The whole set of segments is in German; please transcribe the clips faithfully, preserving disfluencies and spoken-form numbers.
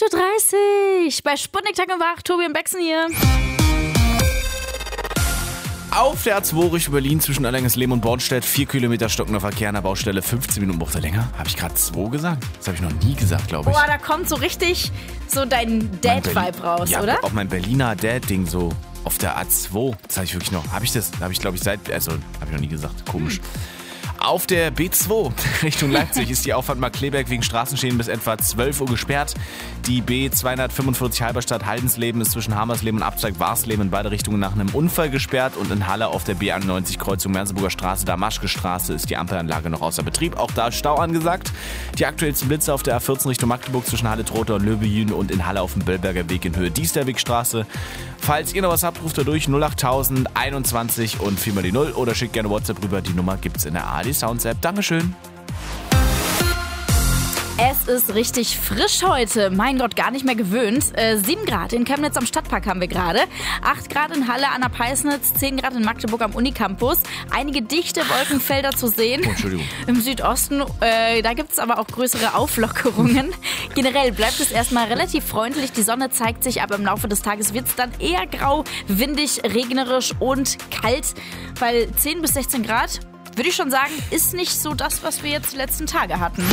acht Uhr dreißig bei Sputnik Tag und Wach. Tobi und Bexen hier. Auf der A zwei Richtung Berlin zwischen Allerlingsleben und Bornstedt. vier Kilometer stockender Verkehr an der Baustelle. fünfzehn Minuten braucht er länger. Habe ich gerade zwei gesagt? Das habe ich noch nie gesagt, glaube ich. Boah, da kommt so richtig so dein Dad-Vibe raus, ja, oder? Auch mein Berliner Dad-Ding so auf der A zwei. Das habe ich wirklich noch. Habe ich das? Habe ich, glaube ich, seit. Also, habe ich noch nie gesagt. Komisch. Hm. Auf der B zwei Richtung Leipzig ist die Auffahrt Markkleeberg wegen Straßenschäden bis etwa zwölf Uhr gesperrt. Die B zweihundertfünfundvierzig Halberstadt-Haldensleben ist zwischen Hamersleben und Absteig-Warsleben in beide Richtungen nach einem Unfall gesperrt. Und in Halle auf der B einundneunzig Kreuzung Merseburger Straße, Damaschke Straße ist die Ampelanlage noch außer Betrieb. Auch da ist Stau angesagt. Die aktuellsten Blitze auf der A vierzehn Richtung Magdeburg zwischen Halle-Trotha und Löbejün und in Halle auf dem Böllberger Weg in Höhe Diesterwegstraße. Falls ihr noch was habt, ruft da durch null achttausend einundzwanzig und viermal die null oder schickt gerne WhatsApp rüber. Die Nummer gibt's in der A R D Sounds App. Dankeschön. Es ist richtig frisch heute. Mein Gott, gar nicht mehr gewöhnt. Äh, sieben Grad in Chemnitz am Stadtpark haben wir gerade. acht Grad in Halle an der Peisnitz. zehn Grad in Magdeburg am Unicampus. Einige dichte Wolkenfelder zu sehen. Oh, Entschuldigung. Im Südosten. Äh, da gibt es aber auch größere Auflockerungen. Generell bleibt es erstmal relativ freundlich. Die Sonne zeigt sich, aber im Laufe des Tages wird es dann eher grau, windig, regnerisch und kalt. Weil zehn bis sechzehn Grad, würde ich schon sagen, ist nicht so das, was wir jetzt die letzten Tage hatten.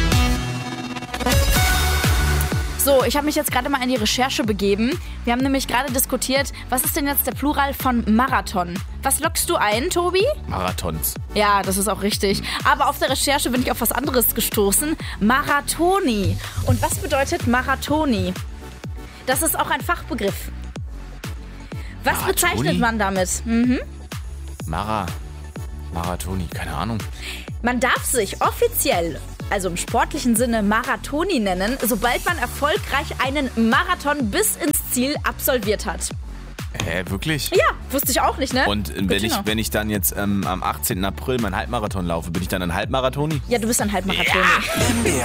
So, ich habe mich jetzt gerade mal in die Recherche begeben. Wir haben nämlich gerade diskutiert, was ist denn jetzt der Plural von Marathon? Was lockst du ein, Tobi? Marathons. Ja, das ist auch richtig. Aber auf der Recherche bin ich auf was anderes gestoßen. Marathoni. Und was bedeutet Marathoni? Das ist auch ein Fachbegriff. Was Marathoni? bezeichnet man damit? Mhm. Mara. Marathoni, keine Ahnung. Man darf sich offiziell, also im sportlichen Sinne, Marathoni nennen, sobald man erfolgreich einen Marathon bis ins Ziel absolviert hat. Hä, wirklich? Ja, wusste ich auch nicht, ne? Und wenn ich, wenn ich dann jetzt ähm, am achtzehnten April meinen Halbmarathon laufe, bin ich dann ein Halbmarathoni? Ja, du bist ein Halbmarathoni. Ja.